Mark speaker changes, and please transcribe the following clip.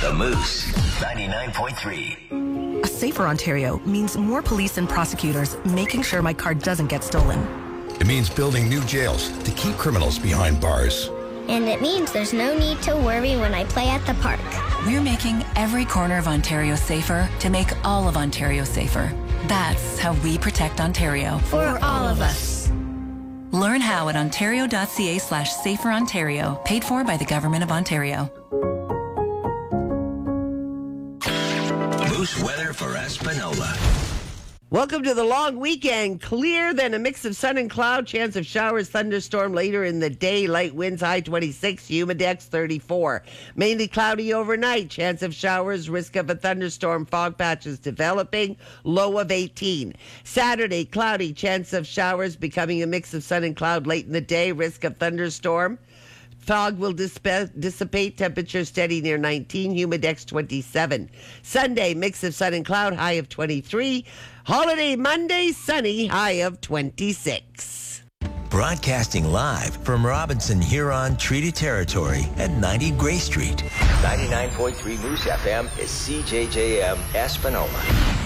Speaker 1: The Moose, 99.3.
Speaker 2: A safer Ontario means more police and prosecutors making sure my car doesn't get stolen.
Speaker 3: It means building new jails to keep criminals behind bars.
Speaker 4: And it means there's no need to worry when I play at the park.
Speaker 5: We're making every corner of Ontario safer to make all of Ontario safer. That's how we protect Ontario.
Speaker 4: For all of us.
Speaker 5: Learn how at ontario.ca/saferontario, paid for by the Government of Ontario.
Speaker 1: Moose weather for Espanola.
Speaker 6: Welcome to the long weekend. Clear, then a mix of sun and cloud. Chance of showers, thunderstorm later in the day. Light winds, high 26. Humidex 34. Mainly cloudy overnight. Chance of showers, risk of a thunderstorm. Fog patches developing. Low of 18. Saturday, cloudy. Chance of showers becoming a mix of sun and cloud late in the day. Risk of thunderstorm. Fog will dissipate. Temperature steady near 19. Humidex 27. Sunday, mix of sun and cloud. High of 23. Holiday Monday, sunny. High of 26.
Speaker 1: Broadcasting live from Robinson Huron Treaty Territory at 90 Gray Street. 99.3 Moose FM is CJJM Espanola.